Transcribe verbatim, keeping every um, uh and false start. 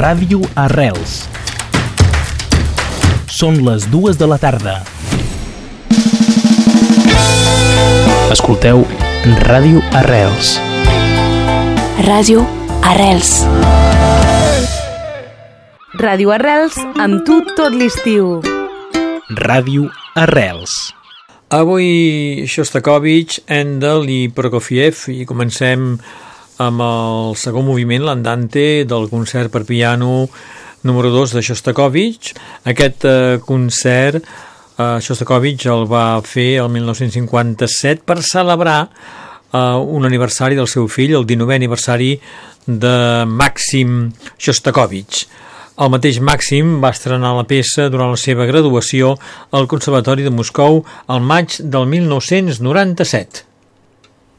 Ràdio Arrels. Són les dues de la tarda. Escolteu Ràdio Arrels. Ràdio Arrels. Ràdio Arrels, amb tu tot l'estiu. Ràdio Arrels. Avui Xostakóvitx, Händel i Prokofiev, i comencem amb el segon moviment, l'andante del concert per piano número dos de Xostakóvitx. Aquest eh, concert eh, Xostakóvitx el va fer el mil nou-cents cinquanta-set per celebrar eh, un aniversari del seu fill, el dinovè aniversari de Màxim Xostakóvitx. El mateix Màxim va estrenar la peça durant la seva graduació al Conservatori de Moscou al maig del mil nou-cents noranta-set.